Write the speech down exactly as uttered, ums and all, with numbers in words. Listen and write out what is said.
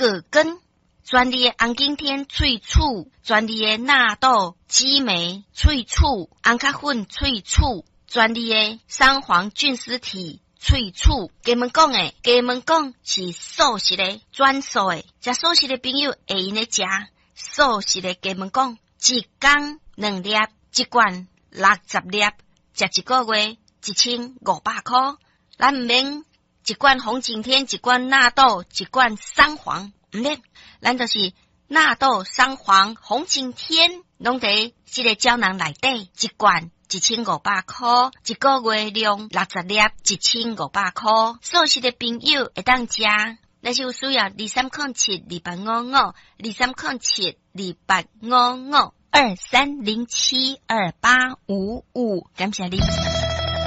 葛根，专利的红景天萃取，专利的纳豆激酶萃取，红咖粉萃取，专利的三黄菌丝体萃取。给们讲诶，给们讲是素食的专属的，食素食的朋友会用来食素食的。给们讲一天两粒，一罐六十粒，食一个月一千五百块。咱唔免一罐红景天，一罐纳豆，一罐三黄，唔免，咱就是纳豆、三黄、红景天，拢伫这个胶囊内底，一罐一千五百块，一个月量六十粒，一千五百块。素食的朋友会当食，但是有需要二三零七二八五五，二三零七二八五五，二三零七二八五五，感谢你。